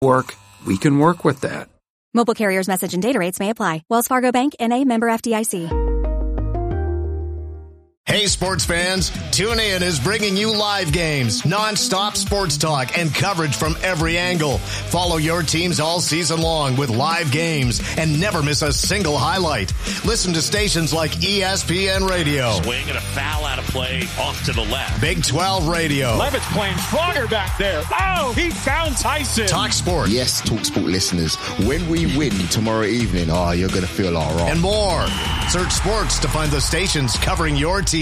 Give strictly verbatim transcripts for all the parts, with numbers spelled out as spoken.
work, we can work with that. Mobile carriers' message and data rates may apply. Wells Fargo Bank, N A, member F D I C. Hey, sports fans, TuneIn is bringing you live games, non-stop sports talk, and coverage from every angle. Follow your teams all season long with live games and never miss a single highlight. Listen to stations like E S P N Radio. Swing and a foul out of play off to the left. Big twelve Radio. Levitt's playing stronger back there. Oh, he found Tyson. Talk Sport. Yes, Talk Sport listeners, when we win tomorrow evening, oh, you're going to feel all right. And more. Search sports to find the stations covering your teams.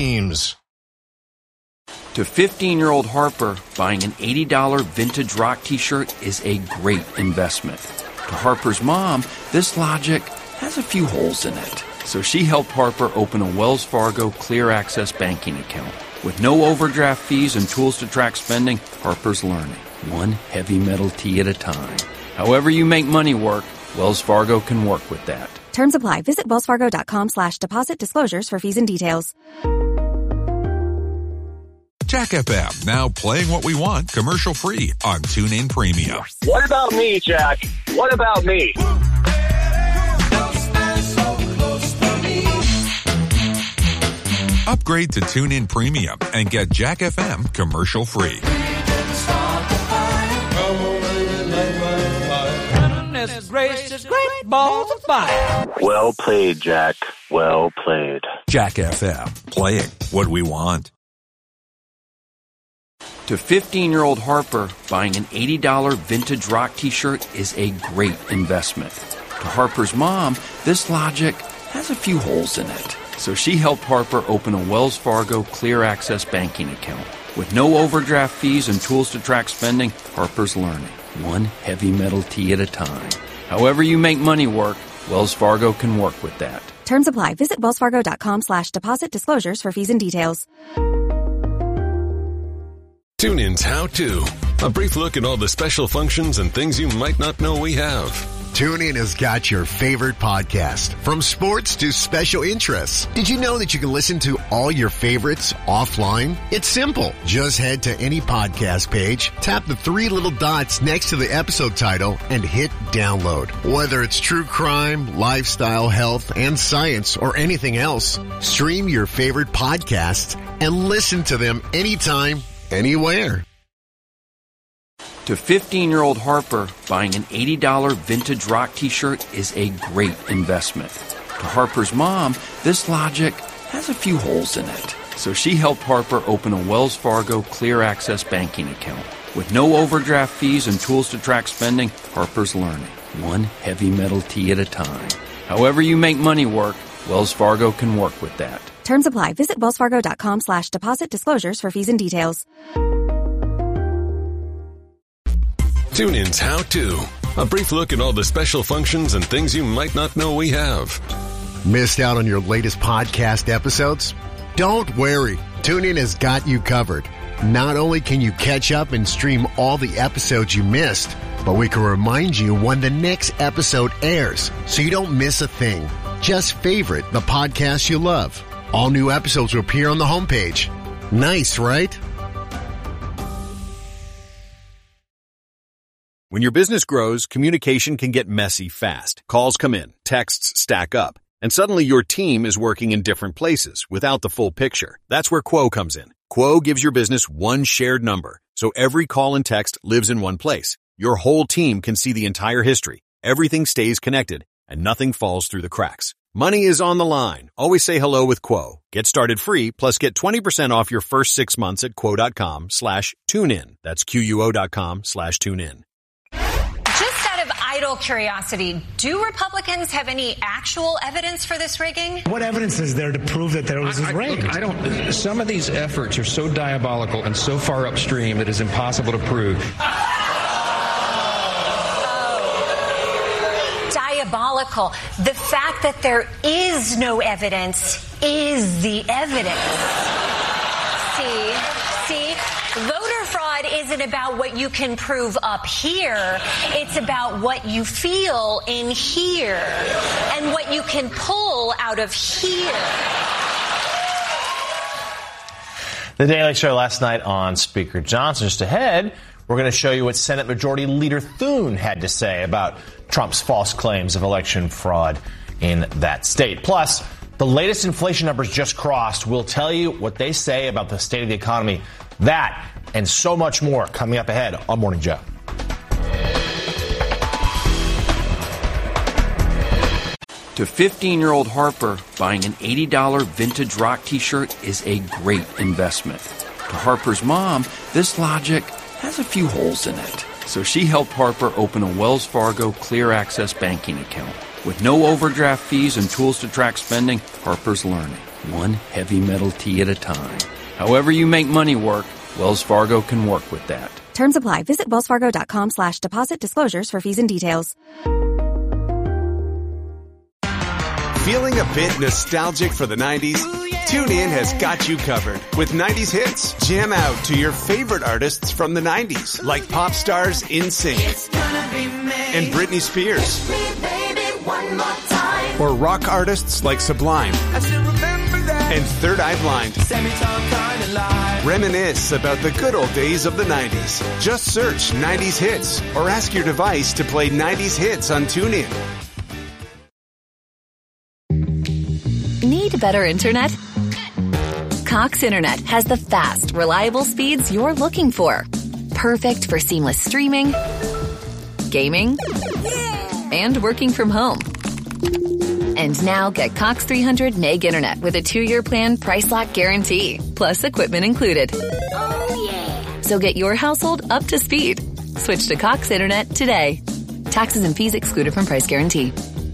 To fifteen-year-old Harper, buying an eighty dollars vintage rock t-shirt is a great investment. To Harper's mom, this logic has a few holes in it. So she helped Harper open a Wells Fargo Clear Access banking account. With no overdraft fees and tools to track spending, Harper's learning, one heavy metal tee at a time. However you make money work, Wells Fargo can work with that. Terms apply. Visit wellsfargo.com slash deposit disclosures for fees and details. Jack F M, now playing what we want commercial-free on TuneIn Premium. What about me, Jack? What about me? Upgrade to TuneIn Premium and get Jack F M commercial-free. Well played, Jack. Well played. Jack F M, playing what we want. To fifteen-year-old Harper, buying an eighty dollars vintage rock t-shirt is a great investment. To Harper's mom, this logic has a few holes in it. So she helped Harper open a Wells Fargo Clear Access banking account. With no overdraft fees and tools to track spending, Harper's learning, one heavy metal tee at a time. However you make money work, Wells Fargo can work with that. Terms apply. Visit wellsfargo.com slash deposit disclosures for fees and details. TuneIn's How To. A brief look at all the special functions and things you might not know we have. TuneIn has got your favorite podcast, from sports to special interests. Did you know that you can listen to all your favorites offline? It's simple. Just head to any podcast page, tap the three little dots next to the episode title, and hit download. Whether it's true crime, lifestyle, health, and science, or anything else, stream your favorite podcasts and listen to them anytime, anywhere. To fifteen-year-old Harper, buying an eighty dollars vintage rock t-shirt is a great investment. To Harper's mom, this logic has a few holes in it. So she helped Harper open a Wells Fargo Clear Access banking account. With no overdraft fees and tools to track spending, Harper's learning, one heavy metal tee at a time. However you make money work, Wells Fargo can work with that. Terms apply. Visit wellsfargo.com slash deposit disclosures for fees and details. TuneIn's How To. A brief look at all the special functions and things you might not know we have. Missed out on your latest podcast episodes? Don't worry. TuneIn has got you covered. Not only can you catch up and stream all the episodes you missed, but we can remind you when the next episode airs so you don't miss a thing. Just favorite the podcast you love. All new episodes will appear on the homepage. Nice, right? When your business grows, communication can get messy fast. Calls come in, texts stack up, and suddenly your team is working in different places without the full picture. That's where Quo comes in. Quo gives your business one shared number, so every call and text lives in one place. Your whole team can see the entire history. Everything stays connected, and nothing falls through the cracks. Money is on the line. Always say hello with Quo. Get started free, plus get twenty percent off your first six months at quo.com slash tune in. That's Q-U-O.com slash tune in. Just out of idle curiosity, do Republicans have any actual evidence for this rigging? What evidence is there to prove that there was I, rigged? I, look, I don't. Some of these efforts are so diabolical and so far upstream that it's impossible to prove. Diabolical. The fact that there is no evidence is the evidence. See, see, voter fraud isn't about what you can prove up here. It's about what you feel in here and what you can pull out of here. The Daily Show last night on Speaker Johnson. Just ahead, we're going to show you what Senate Majority Leader Thune had to say about Trump's false claims of election fraud in that state. Plus, the latest inflation numbers just crossed. We'll tell you what they say about the state of the economy. That and so much more coming up ahead on Morning Joe. To fifteen-year-old Harper, buying an eighty dollars vintage rock t-shirt is a great investment. To Harper's mom, this logic has a few holes in it. So she helped Harper open a Wells Fargo Clear Access banking account. With no overdraft fees and tools to track spending, Harper's learning, one heavy metal tee at a time. However you make money work, Wells Fargo can work with that. Terms apply. Visit wellsfargo.com slash deposit disclosures for fees and details. Feeling a bit nostalgic for the nineties? TuneIn has got you covered with nineties hits. Jam out to your favorite artists from the nineties, like pop stars NSYNC and Britney Spears, or rock artists like Sublime and Third Eye Blind. Reminisce about the good old days of the nineties. Just search nineties hits or ask your device to play nineties hits on TuneIn. Need better internet? Cox Internet has the fast, reliable speeds you're looking for. Perfect for seamless streaming, gaming, and working from home. And now get Cox three hundred meg internet with a two-year plan price lock guarantee, plus equipment included. Oh, yeah. So get your household up to speed. Switch to Cox Internet today. Taxes and fees excluded from price guarantee.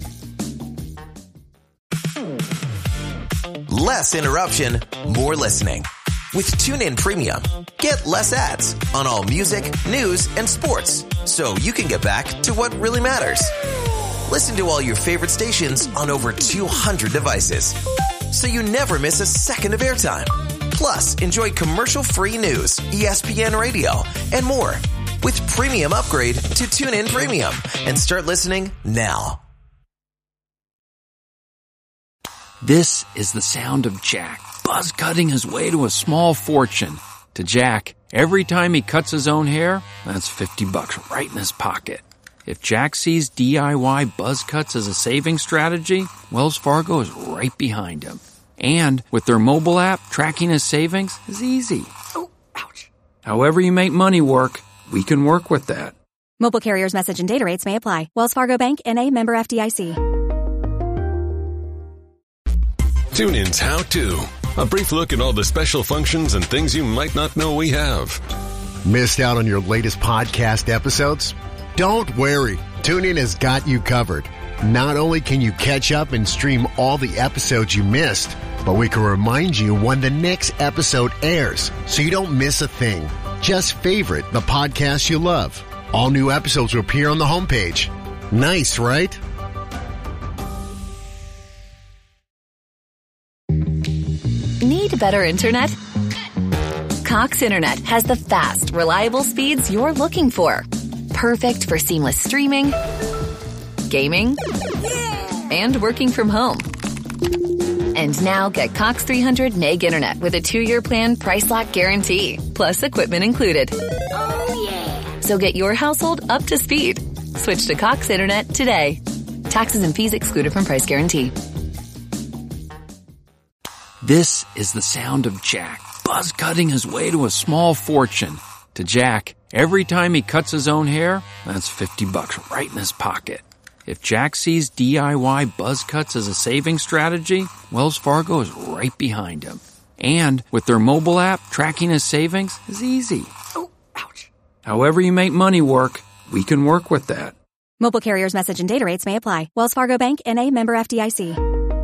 Less interruption, more listening. With TuneIn Premium, get less ads on all music, news, and sports, so you can get back to what really matters. Listen to all your favorite stations on over two hundred devices, so you never miss a second of airtime. Plus, enjoy commercial-free news, E S P N Radio, and more. With Premium, upgrade to TuneIn Premium and start listening now. This is the sound of Jack, buzz cutting his way to a small fortune. To Jack, every time he cuts his own hair, that's fifty bucks right in his pocket. If Jack sees D I Y buzz cuts as a saving strategy, Wells Fargo is right behind him. And with their mobile app, tracking his savings is easy. Oh, ouch. However you make money work, we can work with that. Mobile carriers' message and data rates may apply. Wells Fargo Bank, N A, member F D I C. TuneIn's How To. A brief look at all the special functions and things you might not know we have. Missed out on your latest podcast episodes? Don't worry. TuneIn has got you covered. Not only can you catch up and stream all the episodes you missed, but we can remind you when the next episode airs so you don't miss a thing. Just favorite the podcast you love. All new episodes will appear on the homepage. Nice, right? Need better internet? Cox Internet has the fast, reliable speeds you're looking for. Perfect for seamless streaming, gaming, and working from home. And now get Cox three hundred meg internet with a two-year plan price lock guarantee, plus equipment included. Oh, yeah. So get your household up to speed. Switch to Cox Internet today. Taxes and fees excluded from price guarantee. This is the sound of Jack, buzz cutting his way to a small fortune. To Jack, every time he cuts his own hair, that's fifty bucks right in his pocket. If Jack sees D I Y buzz cuts as a saving strategy, Wells Fargo is right behind him. And with their mobile app, tracking his savings is easy. Oh, ouch. However you make money work, we can work with that. Mobile carriers' message and data rates may apply. Wells Fargo Bank, N A, member F D I C.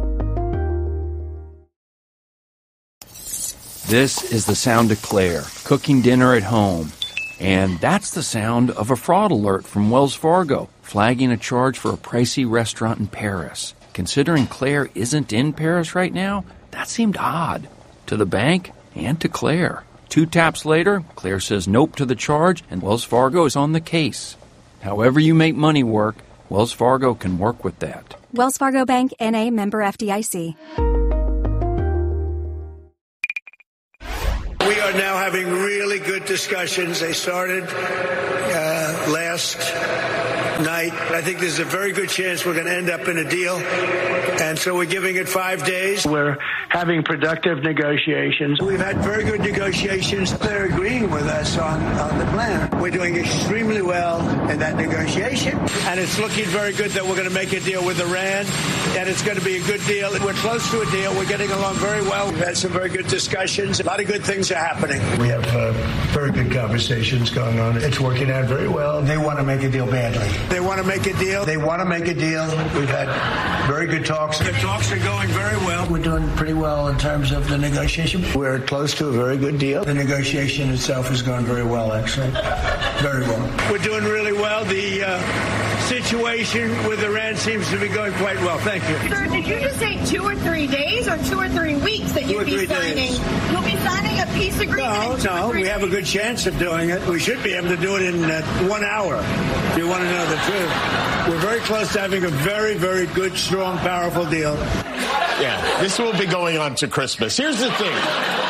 This is the sound of Claire, cooking dinner at home. And that's the sound of a fraud alert from Wells Fargo, flagging a charge for a pricey restaurant in Paris. Considering Claire isn't in Paris right now, that seemed odd. To the bank and to Claire. Two taps later, Claire says nope to the charge, and Wells Fargo is on the case. However you make money work, Wells Fargo can work with that. Wells Fargo Bank, N A, member F D I C. We are now having really good discussions. They started uh, last night. I think there's a very good chance we're going to end up in a deal. And so we're giving it five days. We're having productive negotiations. We've had very good negotiations. They're agreeing with us on, on the plan. We're doing extremely well in that negotiation. And it's looking very good that we're going to make a deal with Iran. And it's going to be a good deal. We're close to a deal. We're getting along very well. We've had some very good discussions. A lot of good things are happening. We have uh, very good conversations going on. It's working out very well. They want to make a deal badly. They want to make a deal. They want to make a deal. We've had very good talks. The talks are going very well. We're doing pretty well in terms of the negotiation. We're close to a very good deal. The negotiation itself is going very well, actually. Very well. We're doing really well. The uh, situation with Iran seems to be going quite well. Thank you. Sir, did you just say two or three days or two or three weeks that you'll be signing? Days. You'll be signing a peace agreement? No, no. We have a good chance of doing it. We should be able to do it in uh, one hour, if you want to know the truth. We're very close to having a very, very good, strong, powerful deal. Yeah, this will be going on to Christmas. Here's the thing.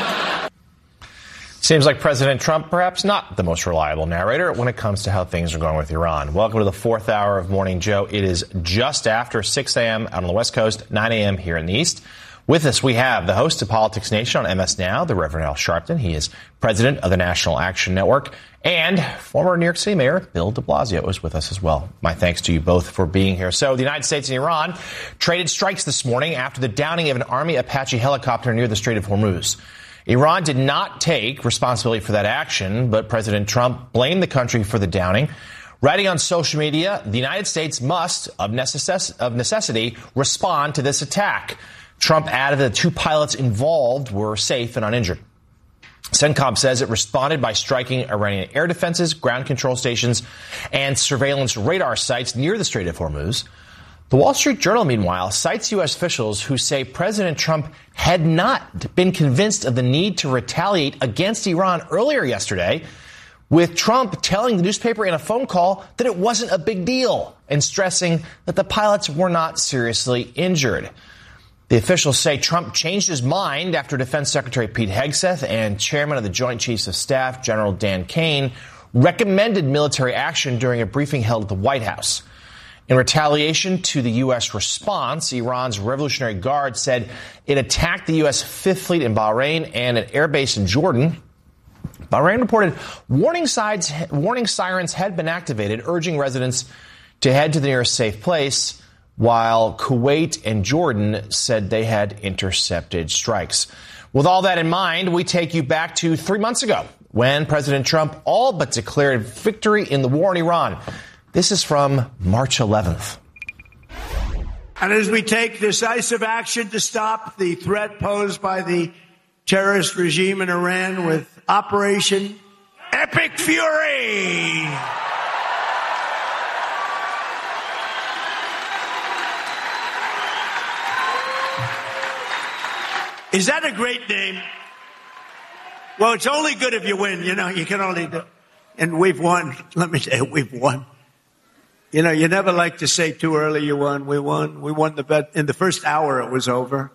Seems like President Trump, perhaps not the most reliable narrator when it comes to how things are going with Iran. Welcome to the fourth hour of Morning Joe. It is just after six a.m. out on the West Coast, nine a.m. here in the East. With us, we have the host of Politics Nation on M S Now, the Reverend Al Sharpton. He is president of the National Action Network. And former New York City Mayor Bill de Blasio is with us as well. My thanks to you both for being here. So the United States and Iran traded strikes this morning after the downing of an Army Apache helicopter near the Strait of Hormuz. Iran did not take responsibility for that action, but President Trump blamed the country for the downing. Writing on social media, the United States must, of, necess- of necessity, respond to this attack. Trump added that the two pilots involved were safe and uninjured. CENTCOM says it responded by striking Iranian air defenses, ground control stations, and surveillance radar sites near the Strait of Hormuz. The Wall Street Journal, meanwhile, cites U S officials who say President Trump had not been convinced of the need to retaliate against Iran earlier yesterday, with Trump telling the newspaper in a phone call that it wasn't a big deal and stressing that the pilots were not seriously injured. The officials say Trump changed his mind after Defense Secretary Pete Hegseth and Chairman of the Joint Chiefs of Staff, General Dan Kane, recommended military action during a briefing held at the White House. In retaliation to the U S response, Iran's Revolutionary Guard said it attacked the U S Fifth Fleet in Bahrain and an airbase in Jordan. Bahrain reported warning, sides, warning sirens had been activated, urging residents to head to the nearest safe place, while Kuwait and Jordan said they had intercepted strikes. With all that in mind, we take you back to three months ago when President Trump all but declared victory in the war in Iran. This is from March eleventh. And as we take decisive action to stop the threat posed by the terrorist regime in Iran with Operation Epic Fury. Is that a great name? Well, it's only good if you win. You know, you can only do. And we've won. Let me tell you, we've won. You know, you never like to say too early you won. We won. We won the bet. In the first hour, it was over.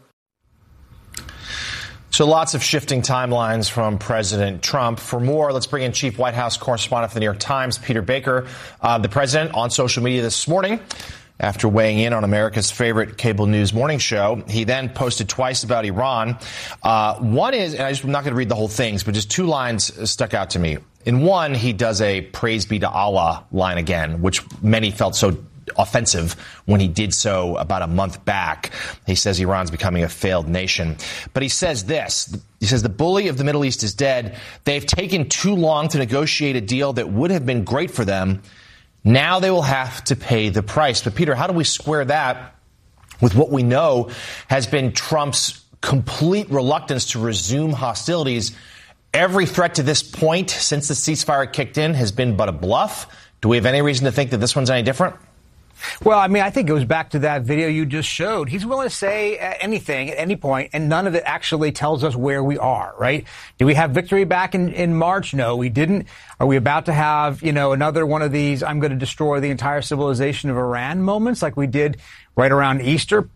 So lots of shifting timelines from President Trump. For more, let's bring in Chief White House Correspondent for the New York Times, Peter Baker. Uh, the president on social media this morning, after weighing in on America's favorite cable news morning show, he then posted twice about Iran. Uh, one is, and I just, I'm not going to read the whole things, but just two lines stuck out to me. In one, he does a praise be to Allah line again, which many felt so offensive when he did so about a month back. He says Iran's becoming a failed nation. But he says this. He says the bully of the Middle East is dead. They've taken too long to negotiate a deal that would have been great for them. Now they will have to pay the price. But, Peter, how do we square that with what we know has been Trump's complete reluctance to resume hostilities? Every threat to this point since the ceasefire kicked in has been but a bluff. Do we have any reason to think that this one's any different? Well, I mean, I think it goes back to that video you just showed. He's willing to say anything at any point, and none of it actually tells us where we are, right? Did we have victory back in, in March? No, we didn't. Are we about to have, you know, another one of these I'm going to destroy the entire civilization of Iran moments like we did right around Easter?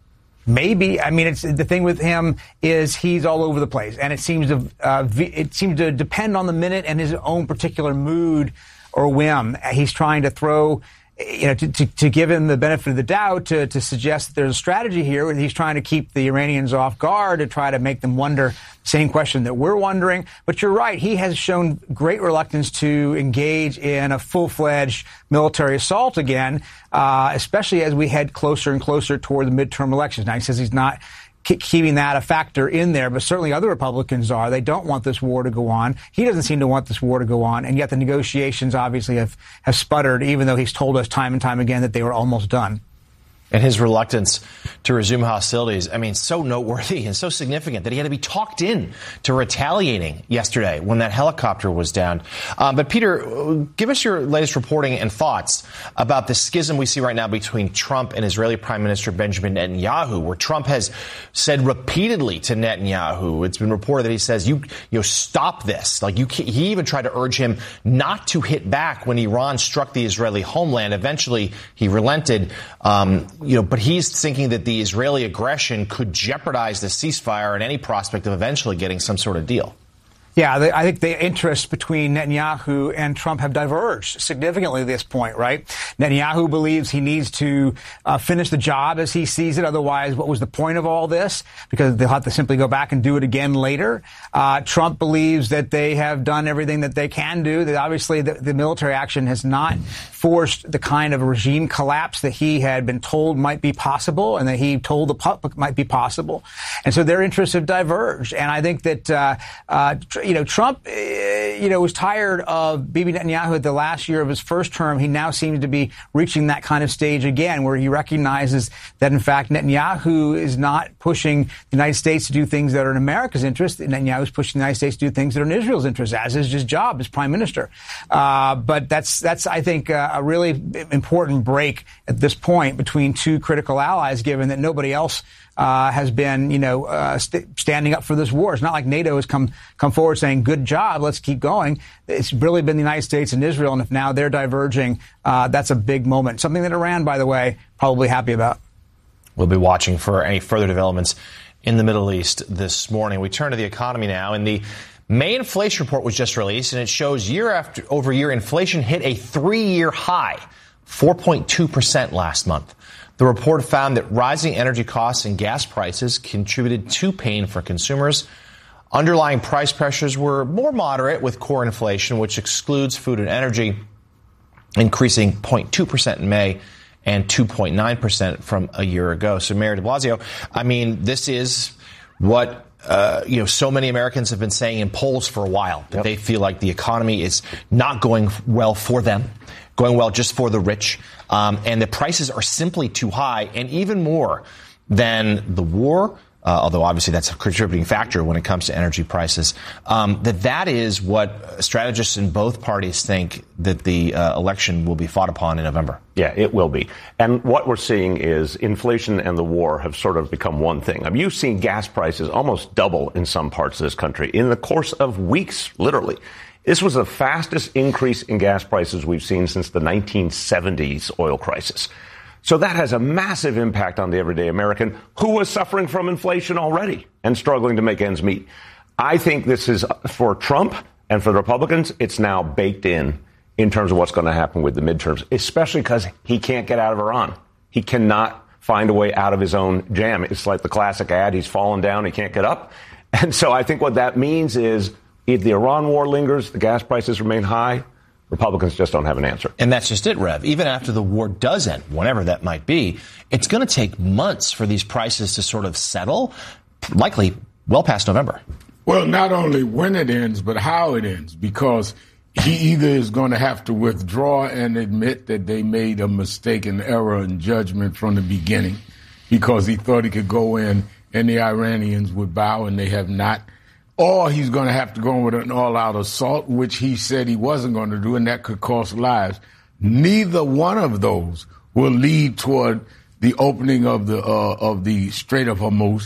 maybe, I mean, it's the thing with him is he's all over the place, and it seems to uh, it seems to depend on the minute and his own particular mood or whim. He's trying to throw, you know, to, to, to give him the benefit of the doubt, to, to suggest that there's a strategy here where he's trying to keep the Iranians off guard, to try to make them wonder the same question that we're wondering. But you're right. He has shown great reluctance to engage in a full-fledged military assault again, uh, especially as we head closer and closer toward the midterm elections. Now, he says he's not keeping that a factor in there, but certainly other Republicans are. They don't want this war to go on. He doesn't seem to want this war to go on, and yet the negotiations obviously have, have sputtered, even though he's told us time and time again that they were almost done. And his reluctance to resume hostilities, I mean, so noteworthy and so significant that he had to be talked in to retaliating yesterday when that helicopter was downed. Um, but, Peter, give us your latest reporting and thoughts about the schism we see right now between Trump and Israeli Prime Minister Benjamin Netanyahu, where Trump has said repeatedly to Netanyahu, it's been reported that he says, you, you know, stop this. Like, you can't, he even tried to urge him not to hit back when Iran struck the Israeli homeland. Eventually, he relented. Um, You know, but he's thinking that the Israeli aggression could jeopardize the ceasefire and any prospect of eventually getting some sort of deal. Yeah, the, I think the interests between Netanyahu and Trump have diverged significantly at this point, right? Netanyahu believes he needs to uh, finish the job as he sees it. Otherwise, what was the point of all this? Because they'll have to simply go back and do it again later. Uh, Trump believes that they have done everything that they can do. That obviously the, the military action has not forced the kind of regime collapse that he had been told might be possible and that he told the public might be possible. And so their interests have diverged. And I think that, uh, uh, you know, Trump, uh, you know, was tired of Bibi Netanyahu at the last year of his first term. He now seems to be reaching that kind of stage again, where he recognizes that, in fact, Netanyahu is not pushing the United States to do things that are in America's interest. Netanyahu is pushing the United States to do things that are in Israel's interest, as is his job as prime minister. Uh, but that's, that's, I think, uh, a really important break at this point between two critical allies, given that nobody else Uh, has been, you know, uh, st- standing up for this war. It's not like NATO has come come forward saying, good job, let's keep going. It's really been the United States and Israel, and if now they're diverging, uh, that's a big moment. Something that Iran, by the way, probably happy about. We'll be watching for any further developments in the Middle East this morning. We turn to the economy now, and the May inflation report was just released, and it shows year after over year inflation hit a three-year high, four point two percent last month. The report found that rising energy costs and gas prices contributed to pain for consumers. Underlying price pressures were more moderate, with core inflation, which excludes food and energy, increasing zero point two percent in May and two point nine percent from a year ago. So, Mayor de Blasio, I mean, this is what Uh, you know, so many Americans have been saying in polls for a while, that yep. they feel like the economy is not going well for them, going well just for the rich, um, and the prices are simply too high, and even more than the war, uh, although obviously that's a contributing factor when it comes to energy prices, um, that that is what strategists in both parties think that the uh, election will be fought upon in November. Yeah, it will be. And what we're seeing is inflation and the war have sort of become one thing. I mean, you've seen gas prices almost double in some parts of this country in the course of weeks, literally. This was the fastest increase in gas prices we've seen since the nineteen seventies oil crisis. So that has a massive impact on the everyday American who was suffering from inflation already and struggling to make ends meet. I think this is, for Trump and for the Republicans, it's now baked in in terms of what's going to happen with the midterms, especially because he can't get out of Iran. He cannot find a way out of his own jam. It's like the classic ad, he's fallen down, he can't get up. And so I think what that means is if the Iran war lingers, the gas prices remain high, Republicans just don't have an answer. And that's just it, Rev. Even after the war does end, whenever that might be, it's going to take months for these prices to sort of settle, likely well past November. Well, not only when it ends, but how it ends, because he either is going to have to withdraw and admit that they made a mistake, an error in judgment from the beginning, because he thought he could go in and the Iranians would bow, and they have not. Or he's going to have to go in with an all-out assault, which he said he wasn't going to do, and that could cost lives. Neither one of those will lead toward the opening of the uh, of the Strait of Hormuz,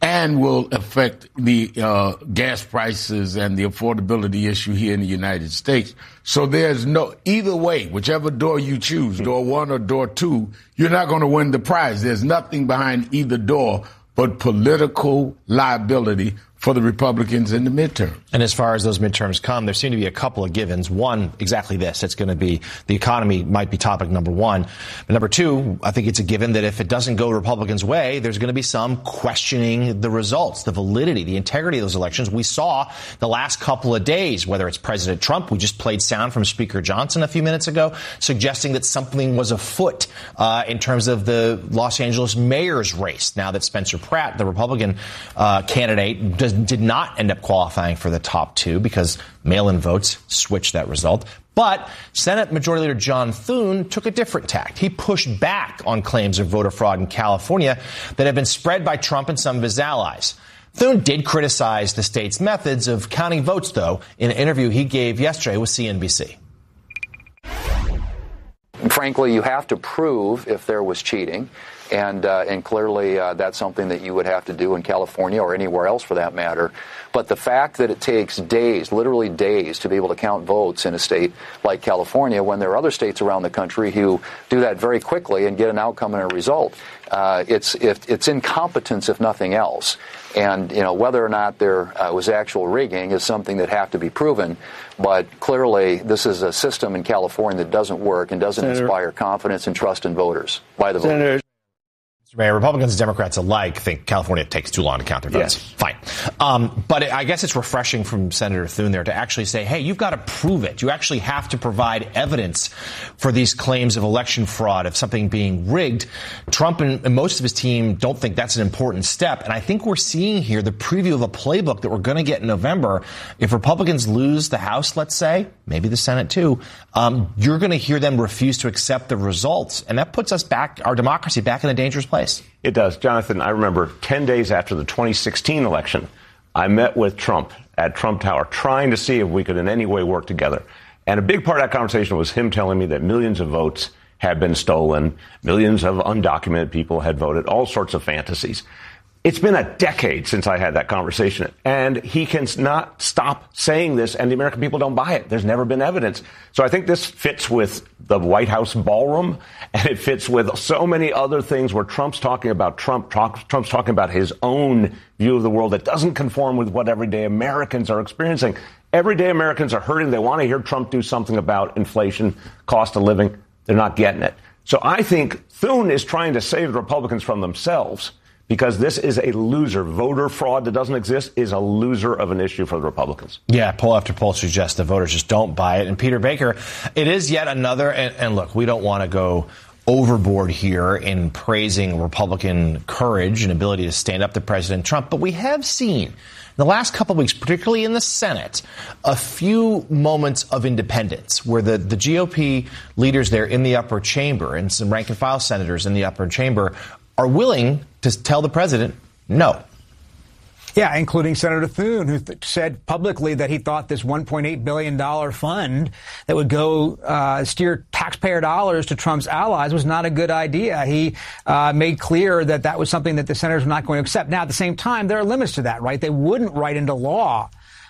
and will affect the uh, gas prices and the affordability issue here in the United States. So there's no, either way, whichever door you choose, door one or door two, you're not going to win the prize. There's nothing behind either door but political liability for the Republicans in the midterm. And as far as those midterms come, there seem to be a couple of givens. One, exactly this. It's going to be the economy might be topic number one. But number two, I think it's a given that if it doesn't go Republicans' way, there's going to be some questioning the results, the validity, the integrity of those elections. We saw the last couple of days, whether it's President Trump, we just played sound from Speaker Johnson a few minutes ago, suggesting that something was afoot uh, in terms of the Los Angeles mayor's race. Now that Spencer Pratt, the Republican uh, candidate, does did not end up qualifying for the top two because mail-in votes switched that result. But Senate Majority Leader John Thune took a different tack. He pushed back on claims of voter fraud in California that have been spread by Trump and some of his allies. Thune did criticize the state's methods of counting votes, though, in an interview he gave yesterday with C N B C. Frankly, you have to prove if there was cheating. And uh, and clearly uh, that's something that you would have to do in California or anywhere else for that matter. But the fact that it takes days, literally days, to be able to count votes in a state like California when there are other states around the country who do that very quickly and get an outcome and a result, uh, it's if, it's incompetence if nothing else. And, you know, whether or not there uh, was actual rigging is something that have to be proven. But clearly this is a system in California that doesn't work and doesn't Senator, inspire confidence and trust in voters by the Senator. voters. Mayor, Republicans and Democrats alike think California takes too long to count their votes. Yes. Fine. Um, but I guess it's refreshing from Senator Thune there to actually say, hey, you've got to prove it. You actually have to provide evidence for these claims of election fraud, of something being rigged. Trump and, and most of his team don't think that's an important step. And I think we're seeing here the preview of a playbook that we're going to get in November. If Republicans lose the House, let's say, maybe the Senate too, um, you're going to hear them refuse to accept the results. And that puts us back, our democracy, back in a dangerous place. It does. Jonathan, I remember ten days after the twenty sixteen election, I met with Trump at Trump Tower trying to see if we could in any way work together. And a big part of that conversation was him telling me that millions of votes had been stolen, millions of undocumented people had voted, all sorts of fantasies. It's been a decade since I had that conversation, and he can not stop saying this, and the American people don't buy it. There's never been evidence. So I think this fits with the White House ballroom, and it fits with so many other things where Trump's talking about Trump, Trump's talking about his own view of the world that doesn't conform with what everyday Americans are experiencing. Everyday Americans are hurting. They want to hear Trump do something about inflation, cost of living. They're not getting it. So I think Thune is trying to save the Republicans from themselves, because this is a loser. Voter fraud that doesn't exist is a loser of an issue for the Republicans. Yeah, poll after poll suggests the voters just don't buy it. And Peter Baker, it is yet another, and, and look, we don't want to go overboard here in praising Republican courage and ability to stand up to President Trump, but we have seen in the last couple of weeks, particularly in the Senate, a few moments of independence where the, the G O P leaders there in the upper chamber and some rank and file senators in the upper chamber are willing to tell the president no. Yeah, including Senator Thune, who th- said publicly that he thought this one point eight billion dollars fund that would go uh, steer taxpayer dollars to Trump's allies was not a good idea. He uh, made clear that that was something that the senators were not going to accept. Now, at the same time, there are limits to that, right? They wouldn't write into law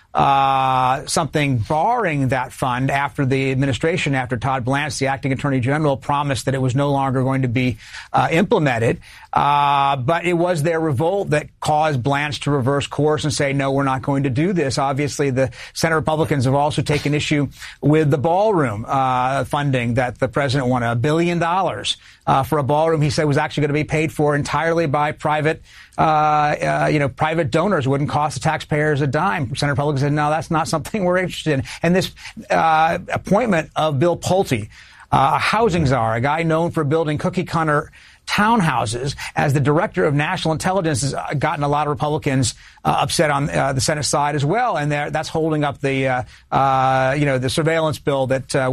Uh, something barring that fund after the administration, after Todd Blanche, the acting attorney general, promised that it was no longer going to be uh, implemented. Uh, but it was their revolt that caused Blanche to reverse course and say, no, we're not going to do this. Obviously, the Senate Republicans have also taken issue with the ballroom uh, funding that the president won, a billion dollars uh, for a ballroom he said was actually going to be paid for entirely by private, uh, uh, you know, private donors. It wouldn't cost the taxpayers a dime. Senate Republicans said, no, that's not something we're interested in. And this uh, appointment of Bill Pulte, uh, a housing czar, a guy known for building cookie-cutter townhouses, as the director of national intelligence, has gotten a lot of Republicans uh, upset on uh, the Senate side as well. And that's holding up the, uh, uh, you know, the surveillance bill that uh, was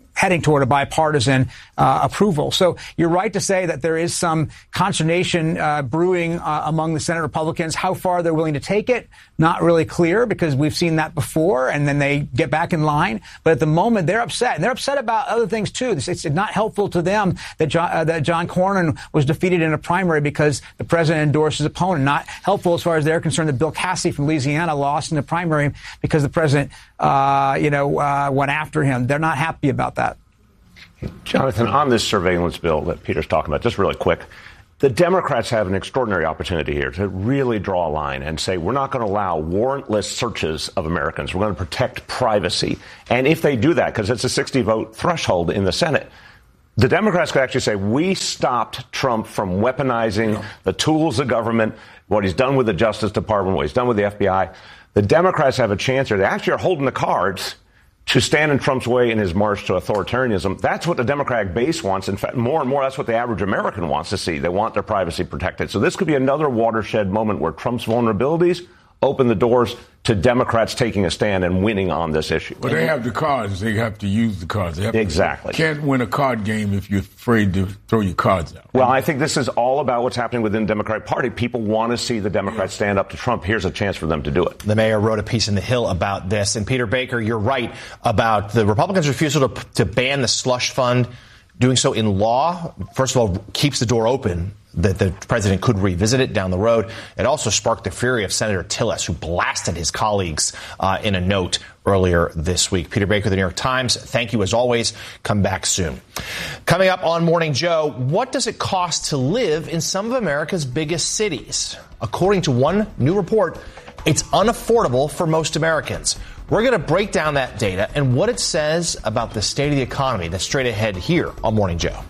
heading toward a bipartisan uh, approval. So you're right to say that there is some consternation uh, brewing uh, among the Senate Republicans. How far they're willing to take it, not really clear, because we've seen that before, and then they get back in line. But at the moment, they're upset. And they're upset about other things, too. It's, it's not helpful to them that John, uh, that John Cornyn was defeated in a primary because the president endorsed his opponent. Not helpful as far as they're concerned that Bill Cassidy from Louisiana lost in the primary because the president, uh, you know, uh, went after him. They're not happy about that. Jonathan, on this surveillance bill that Peter's talking about, just really quick, the Democrats have an extraordinary opportunity here to really draw a line and say we're not going to allow warrantless searches of Americans. We're going to protect privacy. And if they do that, because it's a sixty vote threshold in the Senate, the Democrats could actually say we stopped Trump from weaponizing the tools of government, what he's done with the Justice Department, what he's done with the F B I. The Democrats have a chance here. They actually are holding the cards to stand in Trump's way in his march to authoritarianism. That's what the Democratic base wants. In fact, more and more, that's what the average American wants to see. They want their privacy protected. So this could be another watershed moment where Trump's vulnerabilities open the doors to Democrats taking a stand and winning on this issue. Well, they have the cards. They have to use the cards. They have exactly. To, can't win a card game if you're afraid to throw your cards out. Well, I think this is all about what's happening within the Democratic Party. People want to see the Democrats stand up to Trump. Here's a chance for them to do it. The mayor wrote a piece in The Hill about this. And Peter Baker, you're right about the Republicans' refusal to, to ban the slush fund. Doing so in law, first of all, keeps the door open that the president could revisit it down the road. It also sparked the fury of Senator Tillis, who blasted his colleagues uh, in a note earlier this week. Peter Baker, The New York Times, thank you as always. Come back soon. Coming up on Morning Joe, what does it cost to live in some of America's biggest cities? According to one new report, it's unaffordable for most Americans. We're going to break down that data and what it says about the state of the economy. That's straight ahead here on Morning Joe.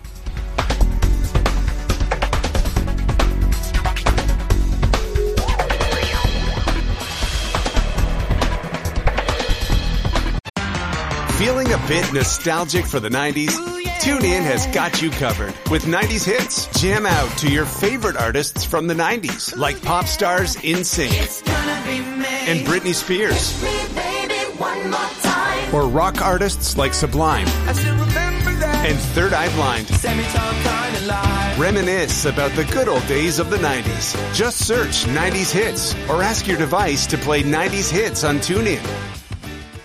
Feeling a bit nostalgic for the nineties? TuneIn has got you covered. With nineties hits, jam out to your favorite artists from the nineties, like pop stars N Sync and Britney Spears. Or rock artists like Sublime and Third Eye Blind. Reminisce about the good old days of the nineties. Just search nineties hits or ask your device to play nineties hits on TuneIn.